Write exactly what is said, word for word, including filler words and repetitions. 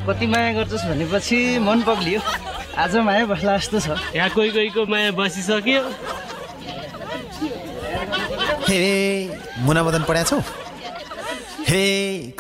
कति माया गर्छस् भनेपछि मन पग्लियो आज माया बस्ला जस्तो छ यहाँ कोही कोहीको माया बसिसक्यो हे मुना मदन पढाएको छौ हे